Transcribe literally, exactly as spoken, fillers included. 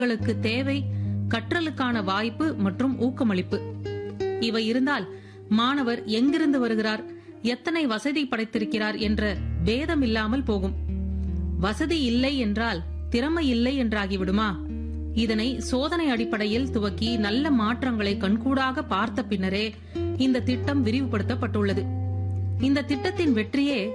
களுக்கு தேவை கற்றலுக்கான வாய்ப்பு மற்றும் ஊக்கமளிப்பு. இவை இருந்தால் மாணவர் எங்கிருந்து வருகிறார், எத்தனை வசதி படைத்திருக்கிறார் என்ற பேதம் இல்லாமல் போகும். வசதி இல்லை என்றால் திறமை இல்லை என்றாகிவிடுமா? இதனை சோதனை அடிப்படையில் துவக்கி நல்ல மாற்றங்களை கண்கூடாக பார்த்த பின்னரே இந்த திட்டம் விரிவுபடுத்தப்பட்டுள்ளது. இந்த திட்டத்தின் வெற்றியே